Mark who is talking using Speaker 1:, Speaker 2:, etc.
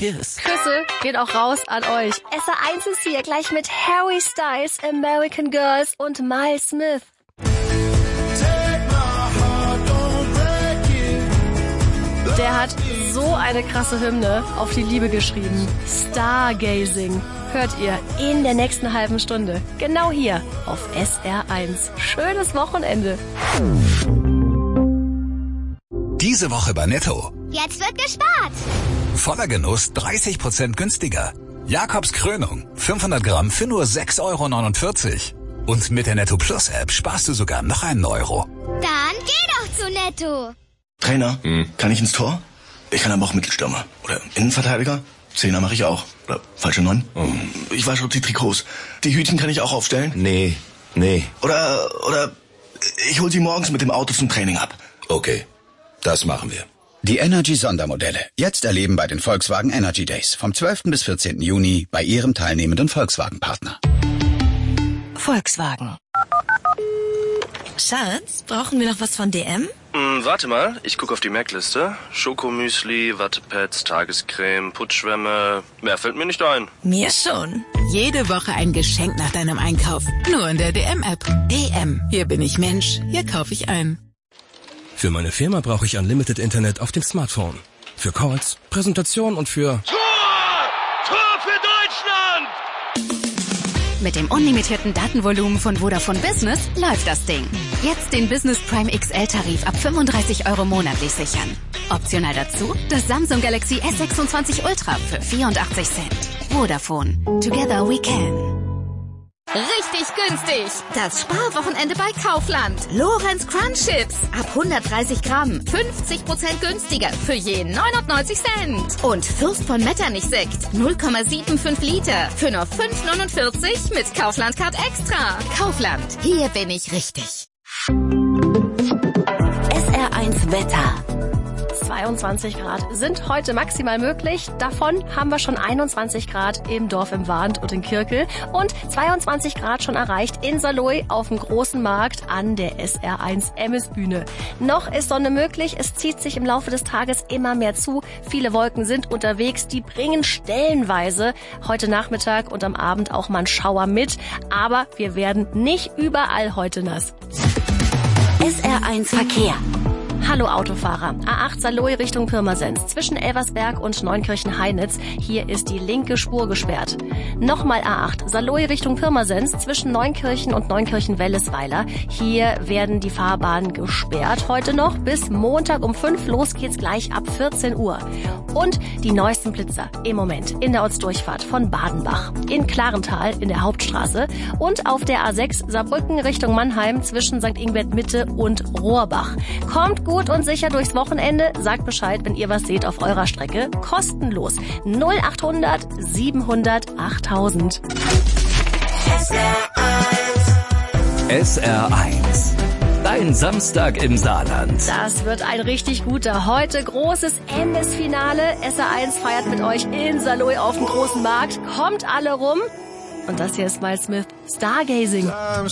Speaker 1: kiss.
Speaker 2: Küsse geht auch raus an euch. SR1 ist hier gleich mit Harry Styles, American Girls und Miles Smith. Der hat so eine krasse Hymne auf die Liebe geschrieben. Stargazing. Hört ihr in der nächsten halben Stunde. Genau hier auf SR1. Schönes Wochenende.
Speaker 3: Diese Woche bei Netto.
Speaker 4: Jetzt wird gespart.
Speaker 3: Voller Genuss 30% günstiger. Jakobs Krönung 500 Gramm für nur 6,49 €. Und mit der Netto Plus App sparst du sogar noch einen Euro.
Speaker 4: Dann geh doch zu Netto.
Speaker 5: Trainer, kann ich ins Tor? Ich kann aber auch Mittelstürmer. Oder Innenverteidiger. Zehner mache ich auch. Oder falsche 9. Ich wasche die Trikots. Die Hütchen kann ich auch aufstellen?
Speaker 6: Nee.
Speaker 5: Oder ich hol sie morgens mit dem Auto zum Training ab.
Speaker 6: Okay, das machen wir.
Speaker 7: Die Energy-Sondermodelle. Jetzt erleben bei den Volkswagen Energy Days. Vom 12. bis 14. Juni bei Ihrem teilnehmenden Volkswagen-Partner.
Speaker 8: Volkswagen. Schatz, brauchen wir noch was von DM?
Speaker 9: Warte mal, ich gucke auf die Merkliste. Schokomüsli, Wattepads, Tagescreme, Putzschwämme. Mehr fällt mir nicht ein.
Speaker 8: Mir schon.
Speaker 10: Jede Woche ein Geschenk nach deinem Einkauf. Nur in der DM-App. DM. Hier bin ich Mensch. Hier kaufe ich ein.
Speaker 1: Für meine Firma brauche ich Unlimited Internet auf dem Smartphone. Für Calls, Präsentation und für...
Speaker 9: Tor für Deutschland!
Speaker 11: Mit dem unlimitierten Datenvolumen von Vodafone Business läuft das Ding. Jetzt den Business Prime XL-Tarif ab 35 € monatlich sichern. Optional dazu das Samsung Galaxy S26 Ultra für 84 Cent. Vodafone. Together we can.
Speaker 12: Richtig günstig. Das Sparwochenende bei Kaufland. Lorenz Crunch Chips. Ab 130 Gramm. 50% günstiger für je 99 Cent. Und Fürst von Metternich Sekt. 0,75 Liter. Für nur 5,49 mit Kaufland Card Extra. Kaufland. Hier bin ich richtig.
Speaker 2: SR1 Wetter. 22 Grad sind heute maximal möglich. Davon haben wir schon 21 Grad im Dorf im Warnt und in Kirkel und 22 Grad schon erreicht in Saarlouis auf dem großen Markt an der SR1 Emmesbühne. Noch ist Sonne möglich. Es zieht sich im Laufe des Tages immer mehr zu. Viele Wolken sind unterwegs. Die bringen stellenweise heute Nachmittag und am Abend auch mal einen Schauer mit. Aber wir werden nicht überall heute nass.
Speaker 11: SR1 Verkehr.
Speaker 2: Hallo Autofahrer. A8 Saarlouis Richtung Pirmasens. Zwischen Elversberg und Neunkirchen-Heinitz. Hier ist die linke Spur gesperrt. Nochmal A8 Saarlouis Richtung Pirmasens. Zwischen Neunkirchen und Neunkirchen-Wellesweiler. Hier werden die Fahrbahnen gesperrt. Heute noch bis Montag um 5. Los geht's gleich ab 14 Uhr. Und die neuesten Blitzer im Moment in der Ortsdurchfahrt von Badenbach. In Klarental in der Hauptstraße. Und auf der A6 Saarbrücken Richtung Mannheim zwischen St. Ingbert Mitte und Rohrbach. Kommt gut und sicher durchs Wochenende. Sagt Bescheid, wenn ihr was seht auf eurer Strecke. Kostenlos. 0800 700 8000.
Speaker 13: SR1. Dein Samstag im Saarland.
Speaker 2: Das wird ein richtig guter. Heute großes Emmesfinale. SR1 feiert mit euch in Saarlouis auf dem großen Markt. Kommt alle rum. Und das hier ist Miles Smith. Stargazing.